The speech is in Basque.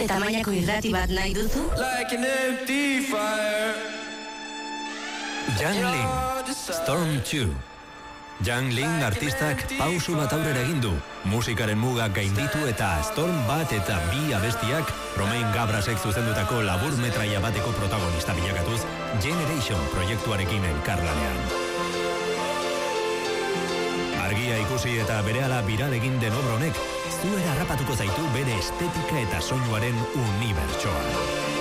Zure tamainako irrati bat nahi duzu? Like an empty fire. Yang Ling, Storm 2. Yang Ling artistak pausu bat aurrera egin du. Musikaren mugak gainditu eta Storm bat eta bi abestiak Romain Gabrasek zuzendutako labur metraia bateko protagonista bilakatuz Generation proiektuarekin elkarlanean. Argia ikusi eta berehala viral egin den obra honek zuera harrapatuko zaitu bere estetika eta soinuaren unibertsoa.